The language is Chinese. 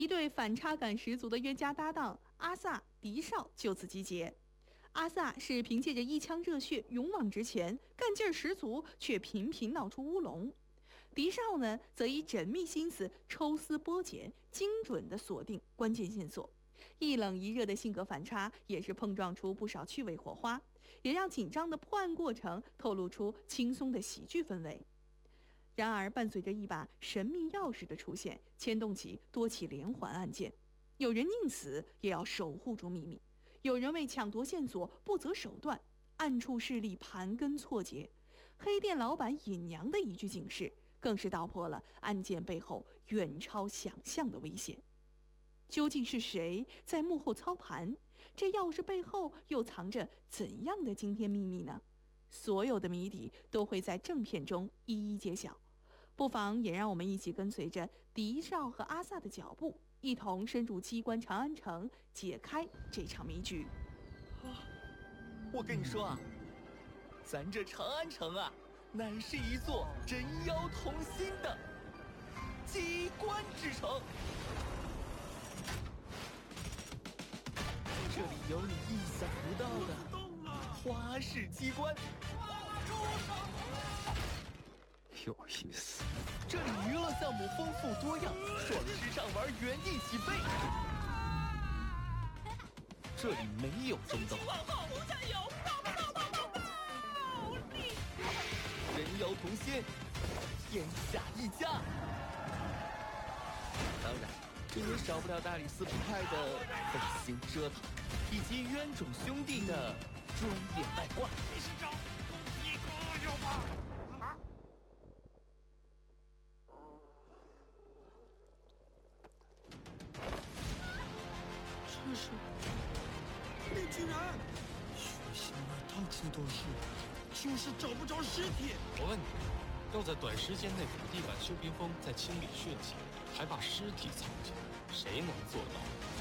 一对反差感十足的冤家搭档阿萨、狄少就此集结。阿萨是凭借着一腔热血勇往直前，干劲儿十足，却频频闹出乌龙。狄少呢，则以缜密心思抽丝剥茧，精准地锁定关键线索。一冷一热的性格反差，也是碰撞出不少趣味火花，也让紧张的破案过程透露出轻松的喜剧氛围。然而，伴随着一把神秘钥匙的出现，牵动起多起连环案件。有人宁死也要守护住秘密，有人为抢夺线索不择手段，暗处势力盘根错节。黑店老板尹娘的一句警示，更是道破了案件背后远超想象的危险。究竟是谁在幕后操盘？这钥匙背后又藏着怎样的惊天秘密呢？所有的谜底都会在正片中一一揭晓。不妨也让我们一起跟随着狄少和阿萨的脚步，一同深入机关长安城，解开这场谜局。 我跟你说啊，咱这长安城啊，乃是一座真妖同心的机关之城。这里有你意想不到的花式机关， 有意思。 这里娱乐项目丰富多样，爽吃上玩原地起飞。这里没有中刀，人妖同心，天下一家。当然，这也少不了大理寺派的费心折腾，以及冤种兄弟的专业外挂。理事长，一个有吧？ 这是绿巨人，血腥味到处都是，就是找不着尸体。 我问你，要在短时间内把地板修屏风再清理血迹，还把尸体藏起来，谁能做到？